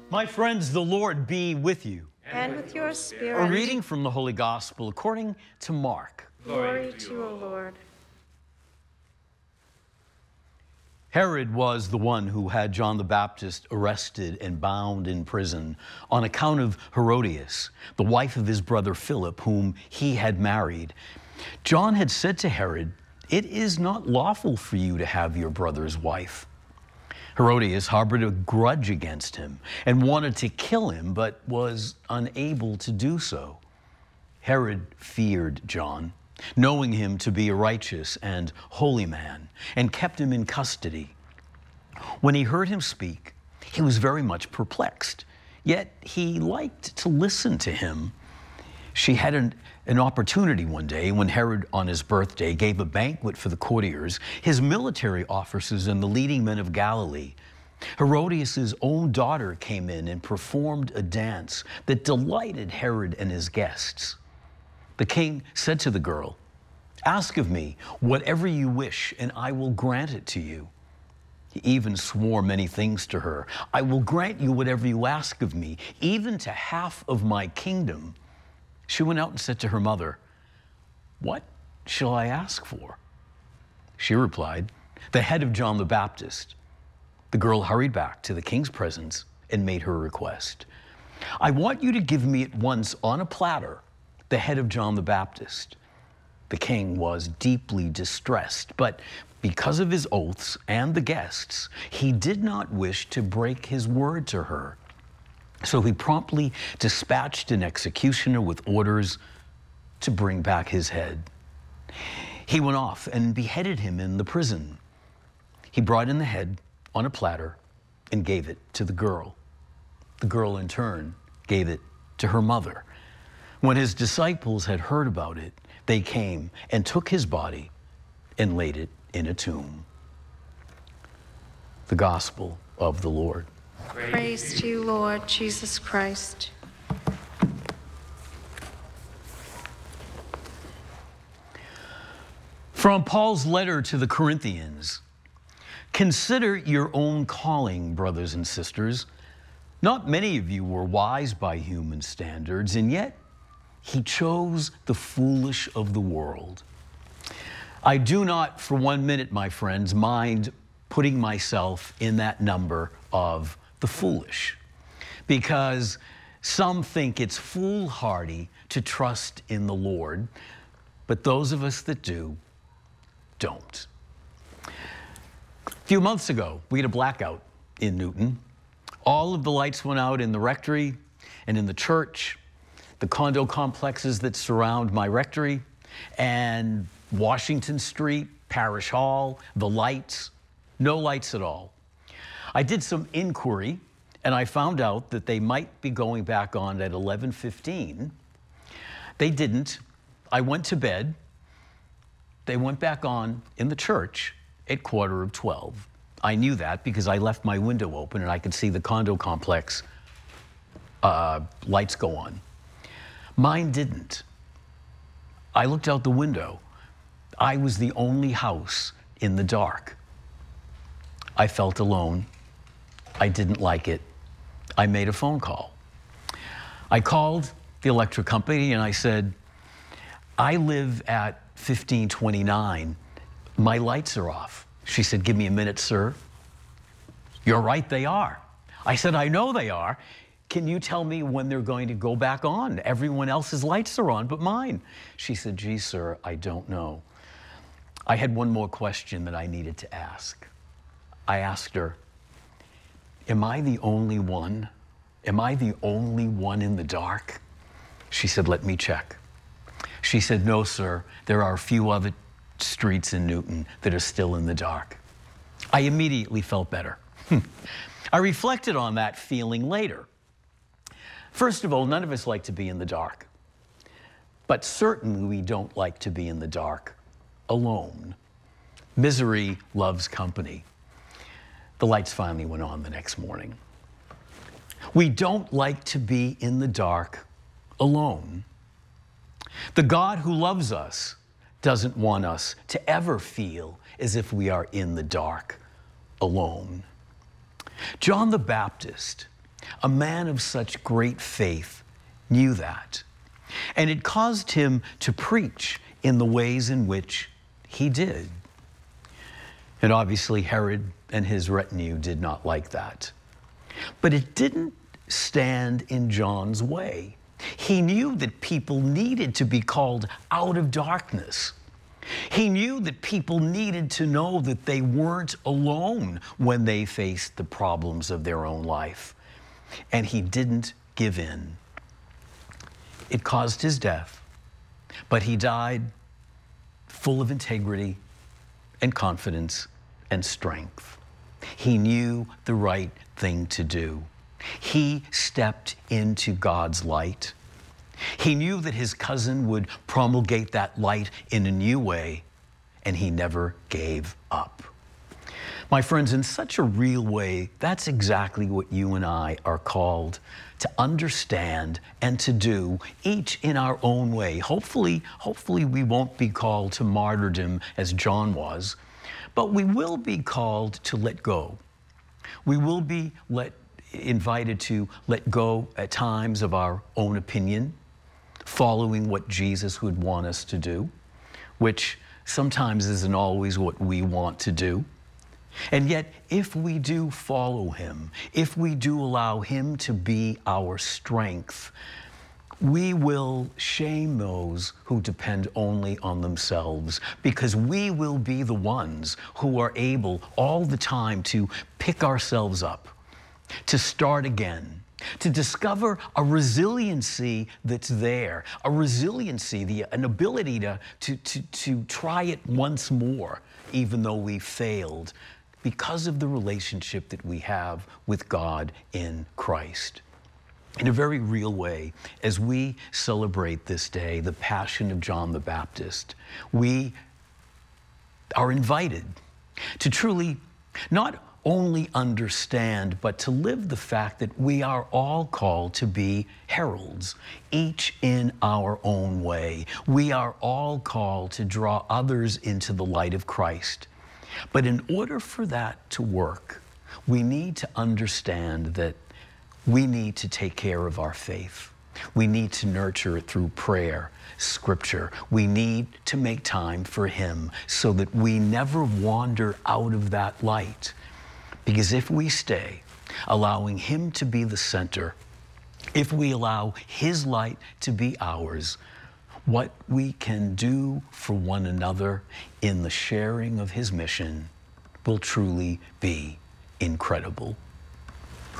My friends, the Lord be with you. And with your spirit. A reading from the Holy Gospel according to Mark. Glory to you, O Lord. Herod was the one who had John the Baptist arrested and bound in prison on account of Herodias, the wife of his brother Philip, whom he had married. John had said to Herod, "It is not lawful for you to have your brother's wife." Herodias harbored a grudge against him and wanted to kill him, but was unable to do so. Herod feared John, knowing him to be a righteous and holy man, and kept him in custody. When he heard him speak, he was very much perplexed, yet he liked to listen to him. She had an opportunity one day when Herod, on his birthday, gave a banquet for the courtiers, his military officers, and the leading men of Galilee. Herodias' own daughter came in and performed a dance that delighted Herod and his guests. The king said to the girl, "Ask of me whatever you wish, and I will grant it to you." He even swore many things to her. "I will grant you whatever you ask of me, even to half of my kingdom." She went out and said to her mother, "What shall I ask for?" She replied, "The head of John the Baptist." The girl hurried back to the king's presence and made her request. "I want you to give me at once on a platter the head of John the Baptist." The king was deeply distressed, but because of his oaths and the guests, he did not wish to break his word to her. So he promptly dispatched an executioner with orders to bring back his head. He went off and beheaded him in the prison. He brought in the head on a platter and gave it to the girl. The girl, in turn, gave it to her mother. When his disciples had heard about it, they came and took his body and laid it in a tomb. The Gospel of the Lord. Praise to you, Lord Jesus Christ. From Paul's letter to the Corinthians, consider your own calling, brothers and sisters. Not many of you were wise by human standards, and yet he chose the foolish of the world. I do not for 1 minute, my friends, mind putting myself in that number of the foolish, because some think it's foolhardy to trust in the Lord, but those of us that do, don't. A few months ago, we had a blackout in Newton. All of the lights went out in the rectory and in the church, the condo complexes that surround my rectory, and Washington Street, Parish Hall, the lights, no lights at all. I did some inquiry, and I found out that they might be going back on at 11:15. They didn't. I went to bed. They went back on in the church at 11:15. I knew that because I left my window open and I could see the condo complex lights go on. Mine didn't. I looked out the window. I was the only house in the dark. I felt alone. I didn't like it. I made a phone call. I called the electric company and I said, "I live at 1529. My lights are off." She said, "Give me a minute, sir." "You're right, they are." I said, "I know they are. Can you tell me when they're going to go back on? Everyone else's lights are on, but mine." She said, "Gee, sir, I don't know." I had one more question that I needed to ask. I asked her, "Am I the only one? Am I the only one in the dark?" She said, "Let me check." She said, "No, sir, there are a few other streets in Newton that are still in the dark." I immediately felt better. I reflected on that feeling later. First of all, none of us like to be in the dark, but certainly we don't like to be in the dark alone. Misery loves company. The lights finally went on the next morning. We don't like to be in the dark alone. The God who loves us doesn't want us to ever feel as if we are in the dark alone. John the Baptist, a man of such great faith, knew that. And it caused him to preach in the ways in which he did. And obviously, Herod and his retinue did not like that. But it didn't stand in John's way. He knew that people needed to be called out of darkness. He knew that people needed to know that they weren't alone when they faced the problems of their own life. And he didn't give in. It caused his death, but he died full of integrity and confidence and strength. He knew the right thing to do. He stepped into God's light. He knew that his cousin would promulgate that light in a new way, and he never gave up. My friends, in such a real way, that's exactly what you and I are called to understand and to do, each in our own way. Hopefully we won't be called to martyrdom as John was, but we will be called to let go. We will be invited to let go at times of our own opinion, following what Jesus would want us to do, which sometimes isn't always what we want to do. And yet, if we do follow him, if we do allow him to be our strength, we will shame those who depend only on themselves, because we will be the ones who are able all the time to pick ourselves up, to start again, to discover a resiliency that's there, a resiliency, an ability to try it once more, even though we failed, because of the relationship that we have with God in Christ. In a very real way, as we celebrate this day, the Passion of John the Baptist, we are invited to truly not only understand, but to live the fact that we are all called to be heralds, each in our own way. We are all called to draw others into the light of Christ. But in order for that to work, we need to understand that we need to take care of our faith. We need to nurture it through prayer, scripture. We need to make time for him so that we never wander out of that light. Because if we stay allowing him to be the center, if we allow his light to be ours, what we can do for one another in the sharing of his mission will truly be incredible.